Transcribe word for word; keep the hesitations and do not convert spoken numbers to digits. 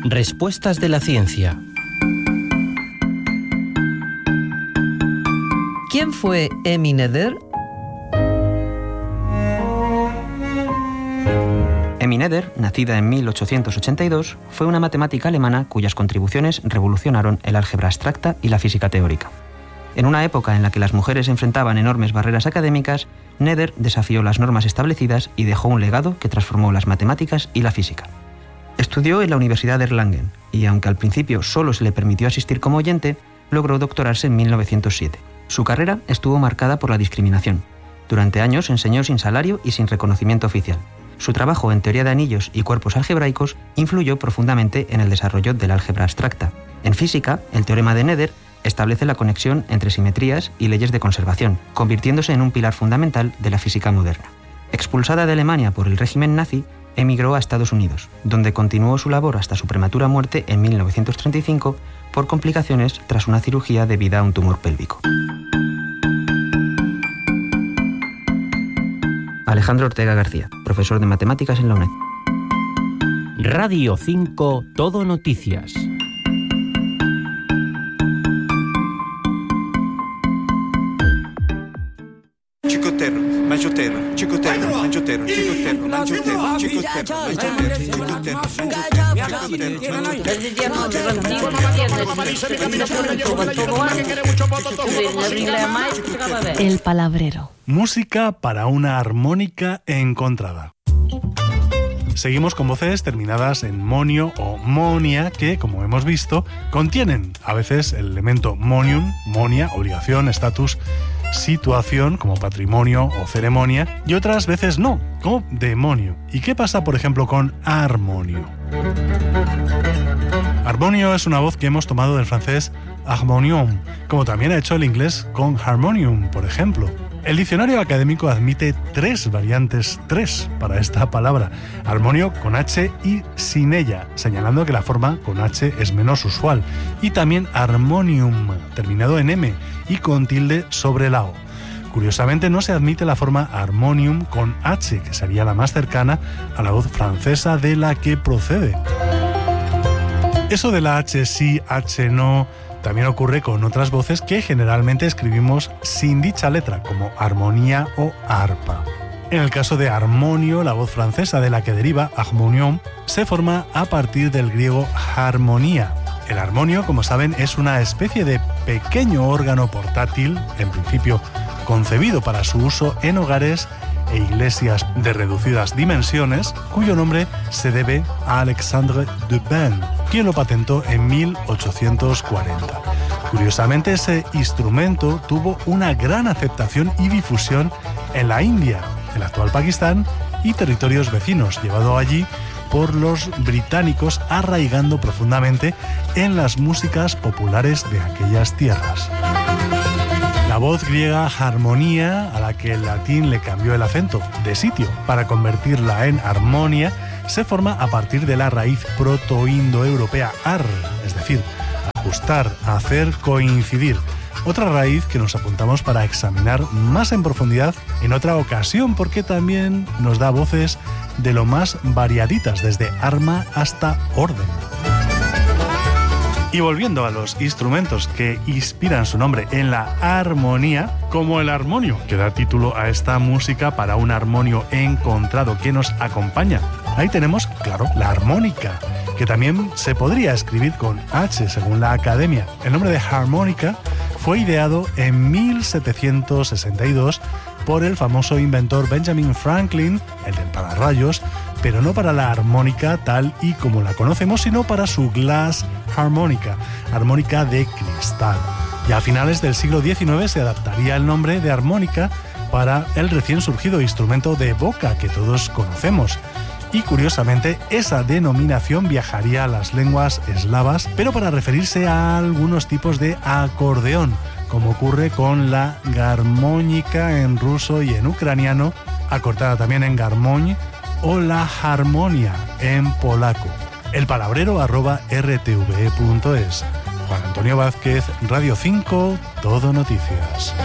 Respuestas de la ciencia. ¿Quién fue Emmy Noether? Emmy Noether, nacida en mil ochocientos ochenta y dos, fue una matemática alemana cuyas contribuciones revolucionaron el álgebra abstracta y la física teórica. En una época en la que las mujeres enfrentaban enormes barreras académicas, Noether desafió las normas establecidas y dejó un legado que transformó las matemáticas y la física. Estudió en la Universidad de Erlangen y, aunque al principio solo se le permitió asistir como oyente, logró doctorarse en mil novecientos siete. Su carrera estuvo marcada por la discriminación. Durante años enseñó sin salario y sin reconocimiento oficial. Su trabajo en teoría de anillos y cuerpos algebraicos influyó profundamente en el desarrollo del álgebra abstracta. En física, el teorema de Noether establece la conexión entre simetrías y leyes de conservación, convirtiéndose en un pilar fundamental de la física moderna. Expulsada de Alemania por el régimen nazi, emigró a Estados Unidos, donde continuó su labor hasta su prematura muerte en mil novecientos treinta y cinco por complicaciones tras una cirugía debida a un tumor pélvico. Alejandro Ortega García, profesor de matemáticas en la UNED. Radio cinco Todo Noticias. Chicotero, mangioterro, chicotero, mangioterro, chicotero, mangioterro, chicotero, mangioterro, chicotero. El palabrero. Música para una armónica encontrada. Seguimos con voces terminadas en monio o monia que, como hemos visto, contienen a veces el elemento monium, monia, obligación, estatus, situación, como patrimonio o ceremonia, y otras veces no, como demonio. ¿Y qué pasa, por ejemplo, con armonio? Armonio es una voz que hemos tomado del francés harmonium, como también ha hecho el inglés con harmonium, por ejemplo. El diccionario académico admite tres variantes, tres, para esta palabra: armonio con H y sin ella, señalando que la forma con H es menos usual, y también harmonium, terminado en M, y con tilde sobre la O. Curiosamente no se admite la forma harmonium con H, que sería la más cercana a la voz francesa de la que procede. Eso de la H sí, H no, también ocurre con otras voces que generalmente escribimos sin dicha letra, como armonía o arpa. En el caso de armonio, la voz francesa de la que deriva harmonium se forma a partir del griego armonía. El armonio, como saben, es una especie de pequeño órgano portátil, en principio concebido para su uso en hogares e iglesias de reducidas dimensiones, cuyo nombre se debe a Alexandre Dupin, quien lo patentó en mil ochocientos cuarenta. Curiosamente, ese instrumento tuvo una gran aceptación y difusión en la India, el actual Pakistán, y territorios vecinos, llevado allí por los británicos, arraigando profundamente en las músicas populares de aquellas tierras. La voz griega armonía, a la que el latín le cambió el acento de sitio para convertirla en armonia, se forma a partir de la raíz protoindoeuropea ar, es decir, ajustar, hacer coincidir. Otra raíz que nos apuntamos para examinar más en profundidad en otra ocasión, porque también nos da voces de lo más variaditas, desde arma hasta orden. Y volviendo a los instrumentos que inspiran su nombre en la armonía, como el armonio, que da título a esta música para un armonio encontrado que nos acompaña. Ahí tenemos, claro, la armónica, que también se podría escribir con H según la academia. El nombre de armónica fue ideado en mil setecientos sesenta y dos por el famoso inventor Benjamin Franklin, el del pararrayos, pero no para la armónica tal y como la conocemos, sino para su glass armónica, armónica de cristal. Y a finales del siglo diecinueve se adaptaría el nombre de armónica para el recién surgido instrumento de boca que todos conocemos. Y curiosamente, esa denominación viajaría a las lenguas eslavas, pero para referirse a algunos tipos de acordeón, como ocurre con la garmónica en ruso y en ucraniano, acortada también en garmoñ, o la armonia en polaco. El palabrero arroba r t v e punto es. Juan Antonio Vázquez, Radio cinco, Todo Noticias.